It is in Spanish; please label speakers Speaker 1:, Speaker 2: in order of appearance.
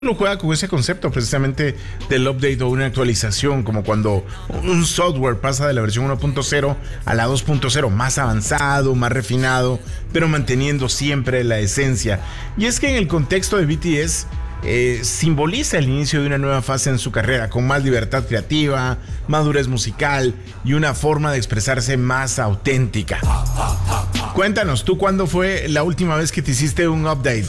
Speaker 1: Uno juega con ese concepto precisamente del update o una actualización, como cuando un software pasa de la versión 1.0 a la 2.0, más avanzado, más refinado, pero manteniendo siempre la esencia. Y es que en el contexto de BTS simboliza el inicio de una nueva fase en su carrera, con más libertad creativa, madurez musical y una forma de expresarse más auténtica. Cuéntanos, ¿tú cuándo fue la última vez que te hiciste un update?